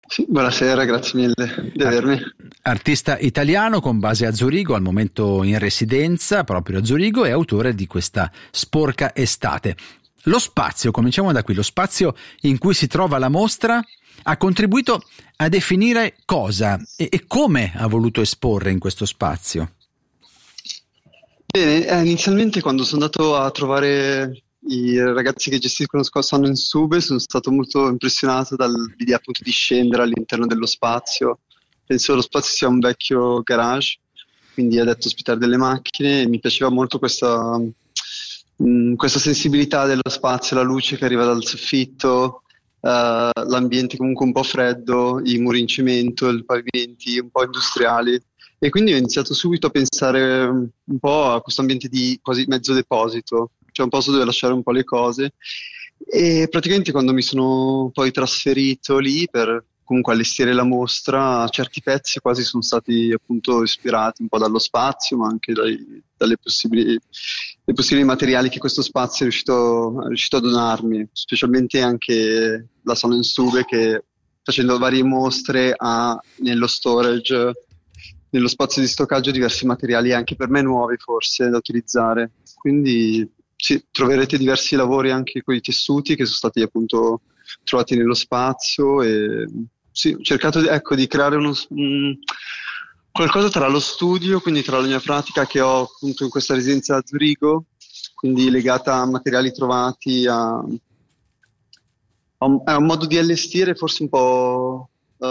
Sì, buonasera, grazie mille di avermi. Artista italiano con base a Zurigo, al momento in residenza proprio a Zurigo, e autore di questa Sporca estate. Lo spazio, cominciamo da qui, lo spazio in cui si trova la mostra ha contribuito a definire cosa e come ha voluto esporre in questo spazio. Bene, inizialmente quando sono andato a trovare i ragazzi che gestiscono Scossano in Sube, sono stato molto impressionato dall'idea appunto di scendere all'interno dello spazio. Penso lo spazio sia un vecchio garage, quindi è adatto a ospitare delle macchine, e mi piaceva molto questa sensibilità dello spazio, la luce che arriva dal soffitto, l'ambiente comunque un po' freddo, i muri in cemento, i pavimenti un po' industriali. E quindi ho iniziato subito a pensare un po' a questo ambiente di quasi mezzo deposito, cioè un posto dove lasciare un po' le cose. E praticamente quando mi sono poi trasferito lì per comunque allestire la mostra, certi pezzi quasi sono stati appunto ispirati un po' dallo spazio, ma anche dai possibili materiali che questo spazio è riuscito a donarmi, specialmente anche la Sono in Stube, che facendo varie mostre ha nello storage, nello spazio di stoccaggio, diversi materiali anche per me nuovi forse da utilizzare. Quindi sì, troverete diversi lavori anche con i tessuti che sono stati appunto trovati nello spazio, e sì, ho cercato di creare qualcosa tra lo studio, quindi tra la mia pratica che ho appunto in questa residenza a Zurigo, quindi legata a materiali trovati, a un modo di allestire forse un po'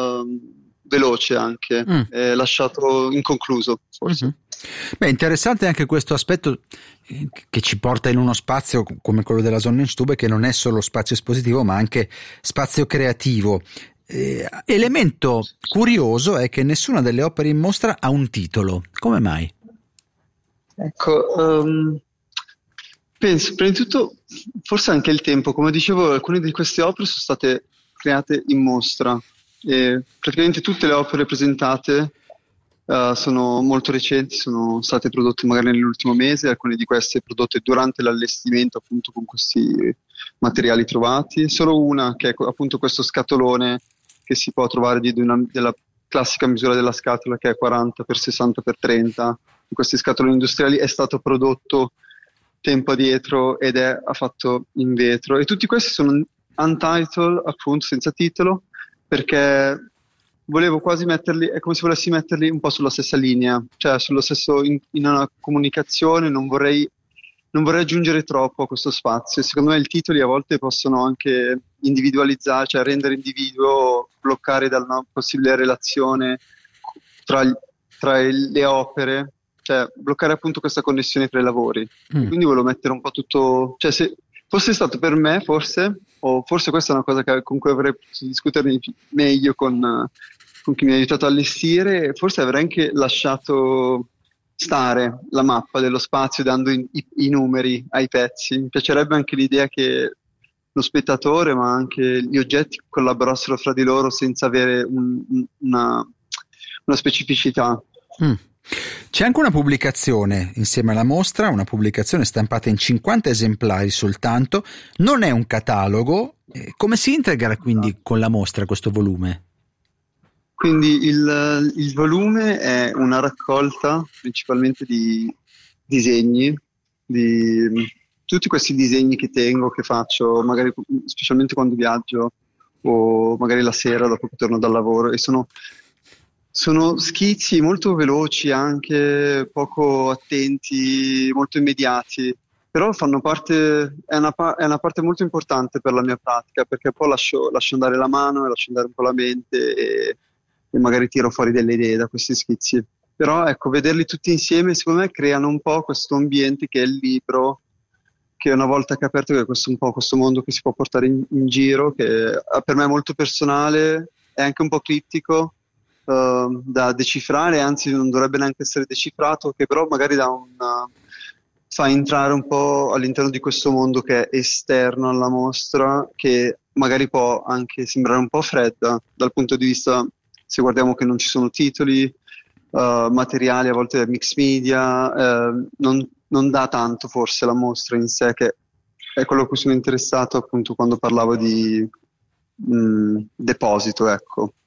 veloce anche, lasciato inconcluso forse. Mm-hmm. Beh, interessante anche questo aspetto che ci porta in uno spazio come quello della Sonnenstube, che non è solo spazio espositivo ma anche spazio creativo. Elemento curioso è che nessuna delle opere in mostra ha un titolo. Come mai? Ecco, penso prima di tutto forse anche il tempo. Come dicevo, alcune di queste opere sono state create in mostra e praticamente tutte le opere presentate sono molto recenti, sono state prodotte magari nell'ultimo mese, alcune di queste prodotte durante l'allestimento appunto con questi materiali trovati. Solo una, che è appunto questo scatolone che si può trovare della classica misura della scatola, che è 40x60x30, di questi scatoloni industriali, è stato prodotto tempo addietro ed è fatto in vetro, e tutti questi sono untitled, appunto senza titolo, perché volevo quasi metterli, è come se volessi metterli un po' sulla stessa linea, cioè sullo stesso, in una comunicazione. Non vorrei aggiungere troppo a questo spazio. Secondo me i titoli a volte possono anche individualizzare, cioè rendere individuo, bloccare da una possibile relazione tra le opere, cioè bloccare appunto questa connessione tra i lavori. Quindi volevo mettere un po' tutto, cioè se fosse stato per me forse, o forse questa è una cosa con cui avrei potuto discutere meglio con chi mi ha aiutato a allestire, forse avrei anche lasciato stare la mappa dello spazio dando i numeri ai pezzi. Mi piacerebbe anche l'idea che lo spettatore, ma anche gli oggetti, collaborassero fra di loro senza avere una specificità. C'è anche una pubblicazione insieme alla mostra, una pubblicazione stampata in 50 esemplari soltanto, non è un catalogo. Come si integra quindi con la mostra questo volume? Quindi il volume è una raccolta principalmente di disegni, di tutti questi disegni che tengo, che faccio magari specialmente quando viaggio o magari la sera dopo che torno dal lavoro, e sono schizzi molto veloci, anche poco attenti, molto immediati, però fanno parte, è una parte molto importante per la mia pratica, perché poi lascio andare la mano e lascio andare un po' la mente, e magari tiro fuori delle idee da questi schizzi. Però ecco, vederli tutti insieme secondo me creano un po' questo ambiente che è il libro, che una volta che è aperto, che è un po' questo mondo che si può portare in giro, che per me è molto personale, è anche un po' criptico, da decifrare, anzi non dovrebbe neanche essere decifrato, che però magari fa entrare un po' all'interno di questo mondo che è esterno alla mostra, che magari può anche sembrare un po' fredda dal punto di vista, se guardiamo che non ci sono titoli, materiali, a volte mix media, non dà tanto forse la mostra in sé, che è quello a cui sono interessato appunto quando parlavo di deposito, ecco.